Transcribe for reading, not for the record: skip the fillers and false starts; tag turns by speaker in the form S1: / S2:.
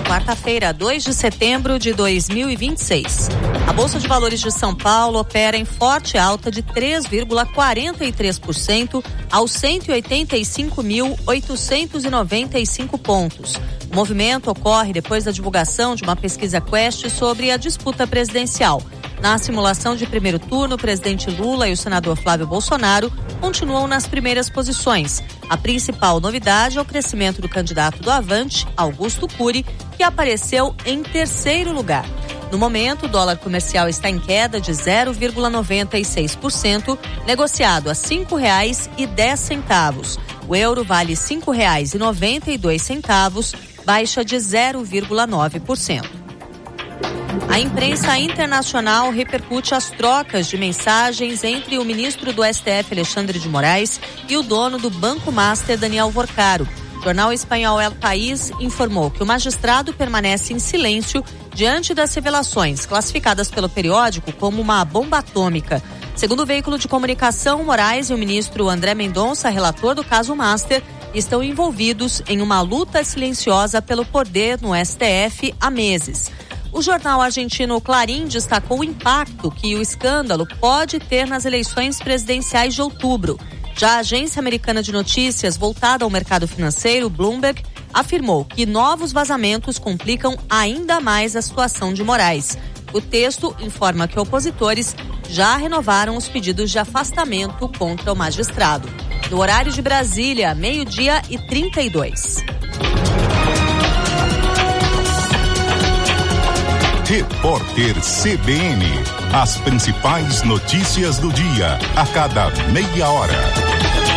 S1: quarta-feira, 2 de setembro de 2026. A Bolsa de Valores de São Paulo opera em forte alta de 3,43% aos 185.895 pontos. O movimento ocorre depois da divulgação de uma pesquisa Quest sobre a disputa presidencial. Na simulação de primeiro turno, o presidente Lula e o senador Flávio Bolsonaro continuam nas primeiras posições. A principal novidade é o crescimento do candidato do Avante, Augusto Cury, que apareceu em terceiro lugar. No momento, o dólar comercial está em queda de 0,96%, negociado a R$ 5,10. O euro vale R$ 5,92, baixa de 0,9%. A imprensa internacional repercute as trocas de mensagens entre o ministro do STF, Alexandre de Moraes, e o dono do Banco Master, Daniel Worcaro. O jornal espanhol El País informou que o magistrado permanece em silêncio diante das revelações, classificadas pelo periódico como uma bomba atômica. Segundo o veículo de comunicação, Moraes e o ministro André Mendonça, relator do caso Master, estão envolvidos em uma luta silenciosa pelo poder no STF há meses. O jornal argentino Clarín destacou o impacto que o escândalo pode ter nas eleições presidenciais de outubro. Já a agência americana de notícias voltada ao mercado financeiro, Bloomberg, afirmou que novos vazamentos complicam ainda mais a situação de Moraes. O texto informa que opositores já renovaram os pedidos de afastamento contra o magistrado. No horário de Brasília, 12:32.
S2: Repórter CBN. As principais notícias do dia, a cada meia hora.